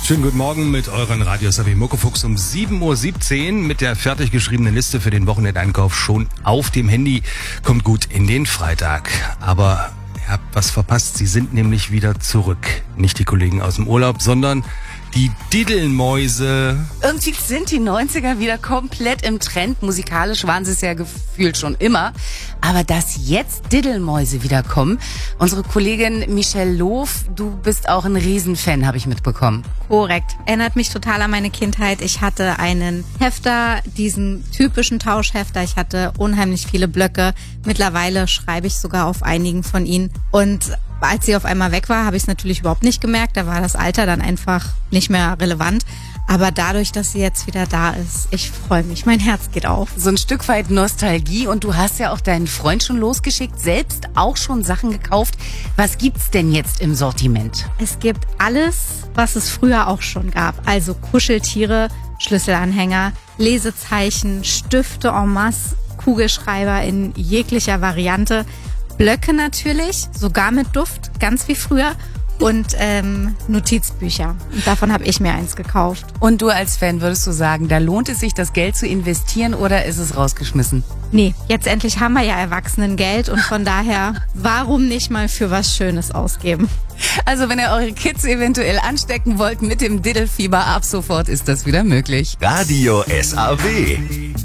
Schönen guten Morgen mit euren Radios Muckefuchs um 7:17 Uhr mit der fertig geschriebenen Liste für den Wochenendeinkauf schon auf dem Handy. Kommt gut in den Freitag. Aber ihr habt was verpasst. Sie sind nämlich wieder zurück. Nicht die Kollegen aus dem Urlaub, sondern die Diddelmäuse. Irgendwie sind die 90er wieder komplett im Trend. Musikalisch waren sie es ja gefühlt schon immer. Aber dass jetzt Diddelmäuse wiederkommen. Unsere Kollegin Michelle Loof, du bist auch ein Riesenfan, habe ich mitbekommen. Korrekt. Erinnert mich total an meine Kindheit. Ich hatte einen Hefter, diesen typischen Tauschhefter. Ich hatte unheimlich viele Blöcke. Mittlerweile schreibe ich sogar auf einigen von ihnen. Und als sie auf einmal weg war, habe ich es natürlich überhaupt nicht gemerkt. Da war das Alter dann einfach nicht mehr relevant. Aber dadurch, dass sie jetzt wieder da ist, ich freue mich. Mein Herz geht auf. So ein Stück weit Nostalgie. Und du hast ja auch deinen Freund schon losgeschickt, selbst auch schon Sachen gekauft. Was gibt's denn jetzt im Sortiment? Es gibt alles, was es früher auch schon gab. Also Kuscheltiere, Schlüsselanhänger, Lesezeichen, Stifte en masse, Kugelschreiber in jeglicher Variante. Blöcke natürlich, sogar mit Duft, ganz wie früher. Und Notizbücher. Und davon habe ich mir eins gekauft. Und du als Fan, würdest du sagen, da lohnt es sich, das Geld zu investieren oder ist es rausgeschmissen? Nee, jetzt endlich haben wir ja Erwachsenengeld und von daher, warum nicht mal für was Schönes ausgeben? Also wenn ihr eure Kids eventuell anstecken wollt mit dem Diddelfieber, ab sofort ist das wieder möglich. Radio SAW.